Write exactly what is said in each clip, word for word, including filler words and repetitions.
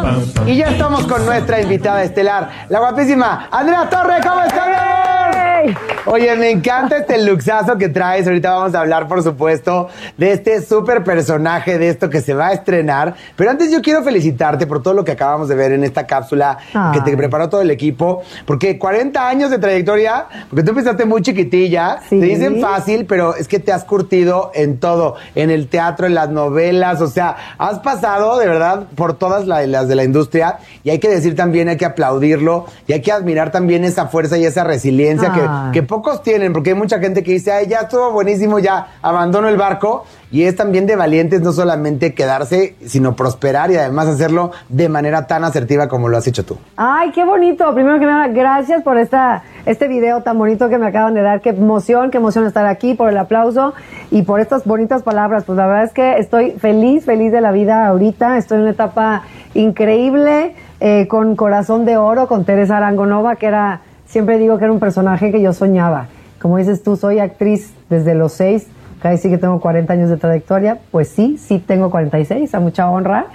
Y ya estamos con nuestra invitada estelar, la guapísima Andrea Torre. ¿Cómo está, mi amor? Oye, me encanta este luxazo que traes. Ahorita vamos a hablar, por supuesto, de este súper personaje, de esto que se va a estrenar. Pero antes yo quiero felicitarte por todo lo que acabamos de ver en esta cápsula Ay. que te preparó todo el equipo. Porque cuarenta años de trayectoria, porque tú empezaste muy chiquitilla. Sí. Te dicen fácil, pero es que te has curtido en todo. En el teatro, en las novelas. O sea, has pasado, de verdad, por todas las, las de la industria. Y hay que decir también, hay que aplaudirlo. Y hay que admirar también esa fuerza y esa resiliencia que, que pocos tienen, porque hay mucha gente que dice, ay, ya estuvo buenísimo, ya abandono el barco, y es también de valientes no solamente quedarse, sino prosperar y además hacerlo de manera tan asertiva como lo has hecho tú. Ay, qué bonito. Primero que nada, gracias por esta, este video tan bonito que me acaban de dar. Qué emoción, qué emoción estar aquí, por el aplauso y por estas bonitas palabras. Pues la verdad es que estoy feliz, feliz de la vida ahorita. Estoy en una etapa increíble, eh, con Corazón de Oro, con Teresa Arango Nova, que era... Siempre digo que era un personaje que yo soñaba. Como dices tú, soy actriz desde los seis, casi sí que tengo cuarenta años de trayectoria. Pues sí, sí tengo cuarenta y seis, a mucha honra.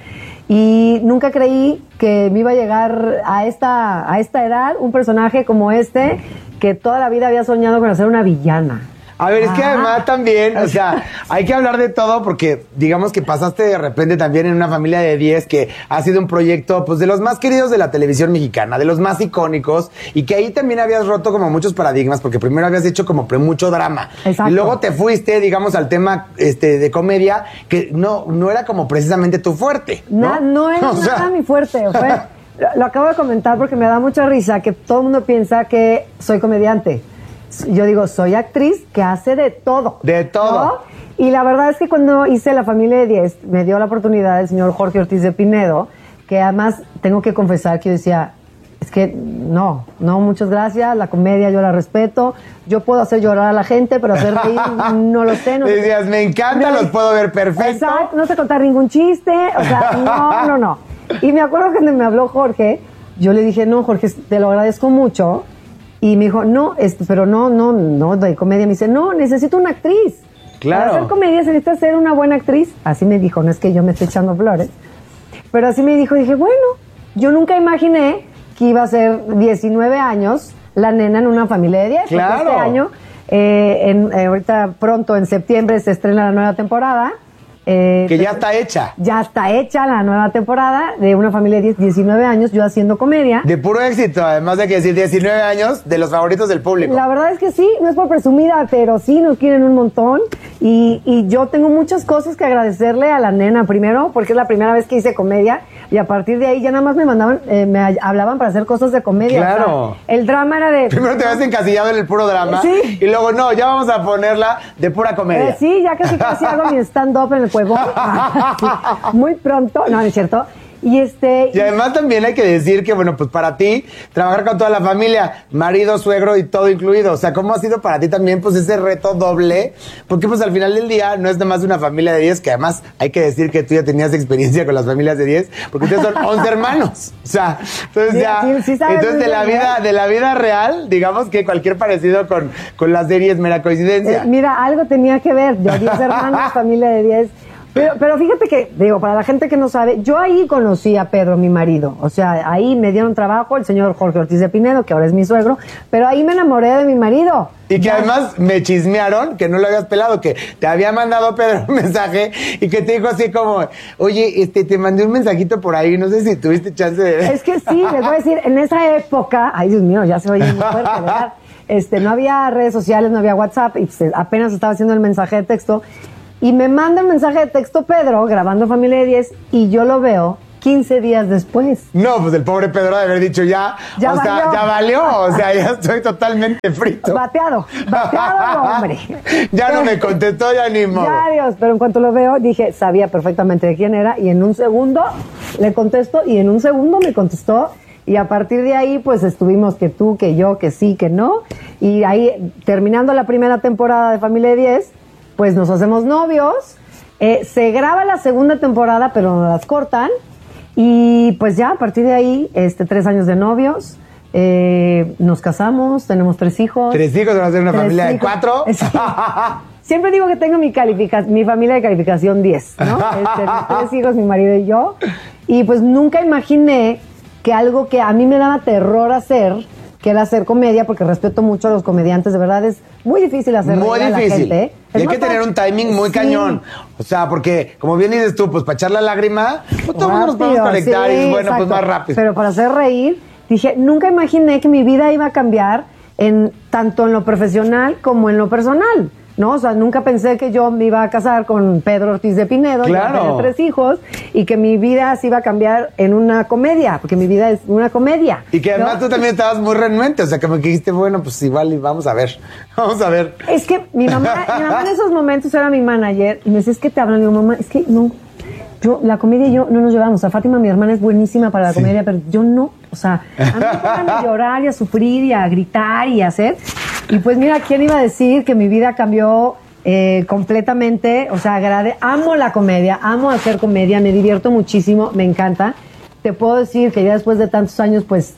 Y nunca creí que me iba a llegar a esta, a esta edad un personaje como este, que toda la vida había soñado con hacer una villana. A ver, es que ah. además también, o sea, hay que hablar de todo porque digamos que pasaste de repente también en una familia de diez que ha sido un proyecto pues de los más queridos de la televisión mexicana, de los más icónicos, y que ahí también habías roto como muchos paradigmas porque primero habías hecho como mucho drama. Exacto. Y luego te fuiste, digamos, al tema este de comedia que no, no era como precisamente tu fuerte. No, no, no era o sea... nada mi fuerte. Fue, lo, lo acabo de comentar porque me da mucha risa que todo el mundo piensa que soy comediante. Yo digo, soy actriz que hace de todo. De todo. ¿no? Y la verdad es que cuando hice La Familia de diez, me dio la oportunidad el señor Jorge Ortiz de Pinedo, que además tengo que confesar que yo decía, es que no, no, muchas gracias, la comedia yo la respeto, yo puedo hacer llorar a la gente, pero hacer reír no lo sé. No sé. Decías, me encanta, no, los puedo ver perfecto. Exacto, no sé contar ningún chiste, o sea, no, no, no. Y me acuerdo que cuando me habló Jorge, yo le dije, no, Jorge, te lo agradezco mucho. Y me dijo, no, este, pero no, no, no, de comedia. Me dice, no, necesito una actriz. Claro. Para hacer comedia se necesita ser una buena actriz. Así me dijo, no es que yo me esté echando flores. Pero así me dijo, dije, bueno, yo nunca imaginé que iba a ser diecinueve años la nena en Una Familia de diez. Claro. Este año, eh, en, eh, ahorita pronto, en septiembre, se estrena la nueva temporada. Eh, que ya está hecha. Ya está hecha la nueva temporada de Una Familia de diez, diecinueve años, yo haciendo comedia. De puro éxito, además de que decir diecinueve años, de los favoritos del público. La verdad es que sí, no es por presumida, pero sí nos quieren un montón. Y, y yo tengo muchas cosas que agradecerle a la nena. Primero, porque es la primera vez que hice comedia. Y a partir de ahí ya nada más me mandaban, eh, me hablaban para hacer cosas de comedia. Claro. O sea, el drama era de... Primero te ves encasillado en el puro drama. Sí. Y luego, no, ya vamos a ponerla de pura comedia. Eh, sí, ya casi casi hago mi stand-up en el Cuevón. Sí, muy pronto. No, no es cierto. Y este... Y además también hay que decir que, bueno, pues para ti, trabajar con toda la familia, marido, suegro y todo incluido. O sea, ¿cómo ha sido para ti también, pues, ese reto doble? Porque, pues, al final del día no es nada más una familia de diez, que además hay que decir que tú ya tenías experiencia con las familias de diez, porque ustedes son once hermanos. O sea, entonces sí, ya... Sí, sí entonces, de la vida, de la vida real, digamos que cualquier parecido con, con las series, mera coincidencia. Eh, mira, algo tenía que ver. Yo, diez hermanos, familia de diez... Pero, pero fíjate que, digo, para la gente que no sabe, yo ahí conocí a Pedro, mi marido. O sea, ahí me dieron trabajo el señor Jorge Ortiz de Pinedo, que ahora es mi suegro, pero ahí me enamoré de mi marido. Y que ya. Además me chismearon que no lo habías pelado, que te había mandado Pedro un mensaje y que te dijo así como, oye, este, te mandé un mensajito por ahí, no sé si tuviste chance de ver. Es que sí, les voy a decir, en esa época, ay Dios mío, ya se oye muy fuerte, ¿verdad? Este, no había redes sociales, no había WhatsApp, y pues, apenas estaba haciendo el mensaje de texto. Y me manda un mensaje de texto Pedro, grabando Familia de diez, y yo lo veo quince días después. No, pues el pobre Pedro de haber dicho ya, ya o valió. sea, ya valió, o sea, ya estoy totalmente frito. Bateado, bateado, hombre. Ya pero, no me contestó, ya ni modo. Ya, Dios, pero en cuanto lo veo, dije, sabía perfectamente de quién era, y en un segundo le contesto, y en un segundo me contestó, y a partir de ahí, pues estuvimos que tú, que yo, que sí, que no, y ahí, terminando la primera temporada de Familia de diez, pues nos hacemos novios, eh, se graba la segunda temporada, pero nos las cortan, y pues ya, a partir de ahí, este, tres años de novios, eh, nos casamos, tenemos tres hijos. ¿Tres hijos? ¿Van a ser una familia hijos. de cuatro? Sí. Siempre digo que tengo mi calificación, mi familia de calificación diez, ¿no? Este, mis tres hijos, mi marido y yo, Y pues nunca imaginé que algo que a mí me daba terror hacer, que era hacer comedia, porque respeto mucho a los comediantes, de verdad es muy difícil hacer muy reír difícil. a la gente. Y hay que tener un timing muy sí. cañón. O sea, porque, como bien dices tú, pues para echar la lágrima, pues todos nos podemos conectar sí, y bueno, exacto. pues más rápido. Pero para hacer reír, dije, nunca imaginé que mi vida iba a cambiar en tanto en lo profesional como en lo personal. ¿No? O sea, nunca pensé que yo me iba a casar con Pedro Ortiz de Pinedo, claro. tener tres hijos, y que mi vida se iba a cambiar en una comedia, porque mi vida es una comedia. Y que además ¿no? tú también estabas muy renuente, o sea, que me dijiste, bueno, pues igual vamos a ver, vamos a ver. Es que mi mamá, mi mamá en esos momentos era mi manager, y me decía, es que te hablan, y digo, mamá, es que no, yo, la comedia y yo no nos llevamos. O sea, Fátima, mi hermana, es buenísima para la sí. comedia, pero yo no. O sea, a mí me ponen a llorar y a sufrir y a gritar y a hacer. Y pues mira, ¿quién iba a decir que mi vida cambió eh, completamente? O sea, agrade, amo la comedia, amo hacer comedia, me divierto muchísimo, me encanta. Te puedo decir que ya después de tantos años, pues,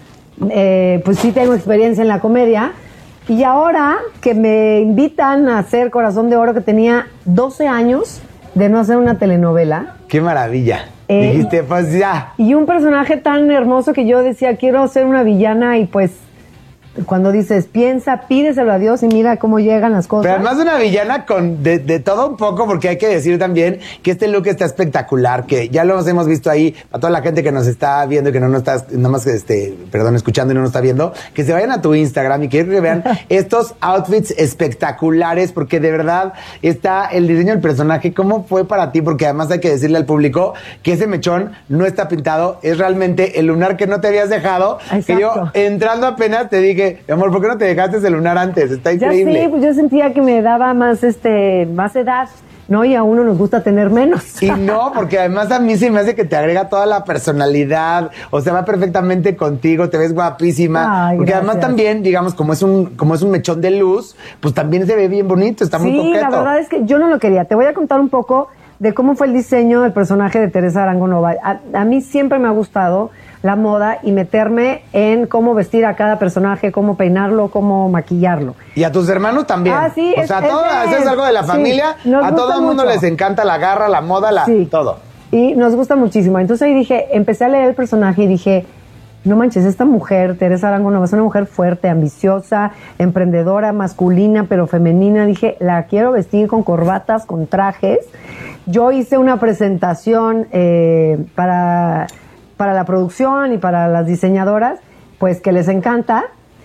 eh, pues sí tengo experiencia en la comedia. Y ahora que me invitan a hacer Corazón de Oro, que tenía doce años de no hacer una telenovela. ¡Qué maravilla! Eh, Dijiste, pues ya. Y un personaje tan hermoso que yo decía, quiero ser una villana, y pues cuando dices, piensa, pídeselo a Dios y mira cómo llegan las cosas. Pero además una villana con de, de todo un poco, porque hay que decir también que este look está espectacular, que ya lo hemos visto ahí, a toda la gente que nos está viendo y que no nos está, nada más que este, perdón, escuchando y no nos está viendo, que se vayan a tu Instagram y quiero que vean estos outfits espectaculares, porque de verdad está el diseño del personaje. ¿Cómo fue para ti? Porque además hay que decirle al público que ese mechón no está pintado, es realmente el lunar que no te habías dejado. Exacto. Que yo, entrando apenas, te dije, mi amor, ¿por qué no te dejaste ese lunar antes? Está increíble. Ya sí, pues yo sentía que me daba más, este, más edad, ¿no? Y a uno nos gusta tener menos. Y no, porque además a mí se me hace que te agrega toda la personalidad, o sea, va perfectamente contigo, te ves guapísima. Ay, porque gracias. Además también, digamos, como es un como es un mechón de luz, pues también se ve bien bonito, está muy coqueto. Sí, la verdad es que yo no lo quería. Te voy a contar un poco de cómo fue el diseño del personaje de Teresa Arango Nova. A, a mí siempre me ha gustado la moda y meterme en cómo vestir a cada personaje, cómo peinarlo, cómo maquillarlo. Y a tus hermanos también. Ah, sí. O sea, es, todo, es, es algo de la familia. Sí, a todo el mundo mucho. Les encanta la garra, la moda, la sí. todo. Y nos gusta muchísimo. Entonces ahí dije, empecé a leer el personaje y dije, no manches, esta mujer, Teresa Arango Nova, es una mujer fuerte, ambiciosa, emprendedora, masculina, pero femenina. Dije, la quiero vestir con corbatas, con trajes. Yo hice una presentación eh, para... para la producción y para las diseñadoras, pues que les encanta,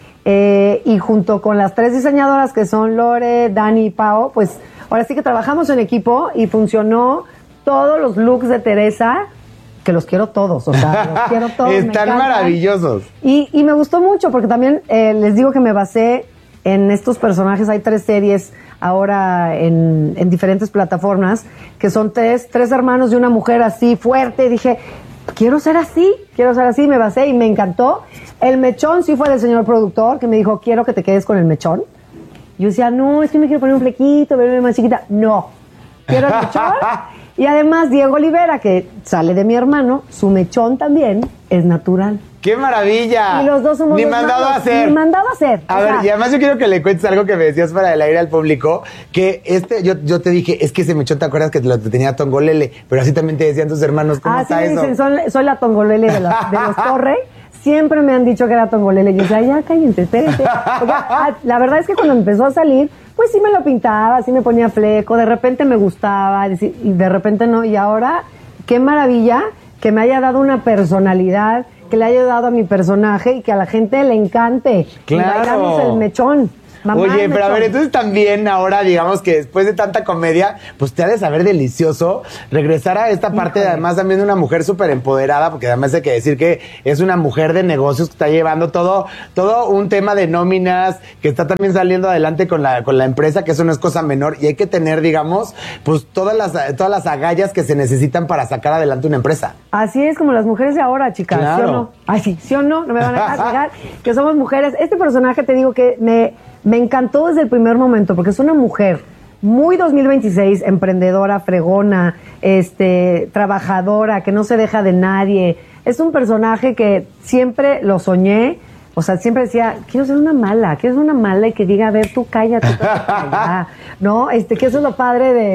eh, y junto con las tres diseñadoras que son Lore, Dani y Pao, pues ahora sí que trabajamos en equipo y funcionó todos los looks de Teresa, que los quiero todos, o sea, los quiero todos. Están maravillosos. Y, y me gustó mucho porque también eh, les digo que me basé en estos personajes. Hay tres series ahora en, en diferentes plataformas, que son tres, tres hermanos de una mujer así fuerte. Dije, quiero ser así, quiero ser así, me basé y me encantó. El mechón sí fue del señor productor, que me dijo, quiero que te quedes con el mechón. Yo decía, no, es que me quiero poner un flequito, verme más chiquita. No, quiero el mechón. Y además Diego Olivera, que sale de mi hermano, su mechón también es natural. ¡Qué maravilla! Y los dos somos Ni los mandado malos. a hacer. Ni mandado a hacer. A o ver, sea, y además yo quiero que le cuentes algo que me decías para el aire al público, que este, yo, yo te dije, es que ese mechón, ¿te acuerdas que te lo tenía Tongolele? Pero así también te decían tus hermanos, ¿cómo ah, está sí, eso? Dicen, soy, soy la Tongolele de los, de los Torre. Siempre me han dicho que era Tongolele. Yo decía, ya cállense, espérense. Porque, ah, la verdad es que cuando empezó a salir, pues sí me lo pintaba, sí me ponía fleco, de repente me gustaba, y de repente no. Y ahora, qué maravilla que me haya dado una personalidad, que le haya dado a mi personaje y que a la gente le encante. Claro. Y bailamos el mechón. Mamá, Oye, el pero mechón. a ver, entonces también ahora, digamos que después de tanta comedia, pues te ha de saber delicioso regresar a esta parte, Híjole. Además también de una mujer súper empoderada, porque además hay que decir que es una mujer de negocios que está llevando todo, todo un tema de nóminas, que está también saliendo adelante con la, con la empresa, que eso no es cosa menor, y hay que tener, digamos, pues todas las, todas las agallas que se necesitan para sacar adelante una empresa. Así es como las mujeres de ahora, chicas, Claro. ¿sí o no? Ay, sí, ¿sí o no? No me van a dejar negar que somos mujeres. Este personaje, te digo que me, me encantó desde el primer momento, porque es una mujer muy dos mil veintiséis, emprendedora, fregona, este, trabajadora, que no se deja de nadie. Es un personaje que siempre lo soñé. O sea, siempre decía, quiero ser una mala, quiero ser una mala y que diga, a ver, tú cállate, tú cállate, ¿no? Este, que eso es lo padre de,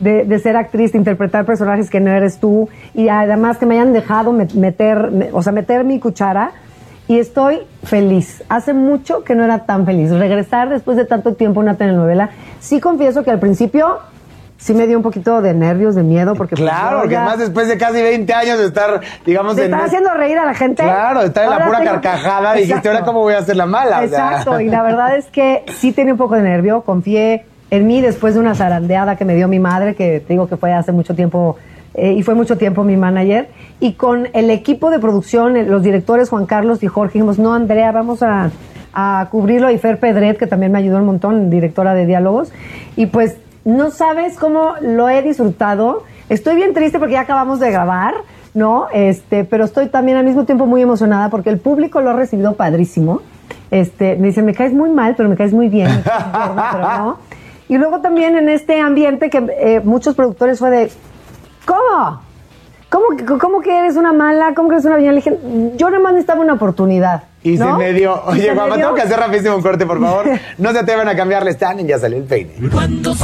de, de ser actriz, de interpretar personajes que no eres tú, y además que me hayan dejado meter, me, o sea, meter mi cuchara, y estoy feliz. Hace mucho que no era tan feliz. Regresar después de tanto tiempo a una telenovela, sí confieso que al principio sí me dio un poquito de nervios, de miedo, porque... Claro, pues, porque ya, además después de casi veinte años de estar, digamos... de en estar mes- haciendo reír a la gente. Claro, de estar en la ahora pura tengo- carcajada, dijiste, Exacto. ¿ahora cómo voy a hacer la mala? O sea. Exacto, y la verdad es que sí tenía un poco de nervio, confié en mí después de una zarandeada que me dio mi madre, que te digo que fue hace mucho tiempo, eh, y fue mucho tiempo mi manager, y con el equipo de producción, eh, los directores Juan Carlos y Jorge, dijimos, no, Andrea, vamos a, a cubrirlo, y Fer Pedret, que también me ayudó un montón, directora de diálogos, y pues no sabes cómo lo he disfrutado. Estoy bien triste porque ya acabamos de grabar, ¿no? Este, pero estoy también al mismo tiempo muy emocionada porque el público lo ha recibido padrísimo. Este, me dicen, me caes muy mal, pero me caes muy bien. Me caes gordo, pero no. Y luego también en este ambiente que eh, muchos productores fue de, ¿cómo? ¿Cómo, que- ¿Cómo que eres una mala? ¿Cómo que eres una villana? Le dije, yo nada más necesitaba una oportunidad. Y ¿no? se me dio. Y Oye, se me mamá, dio. tengo que hacer rapidísimo un corte, por favor. No se atrevan a cambiarle, están y ya salió el peine.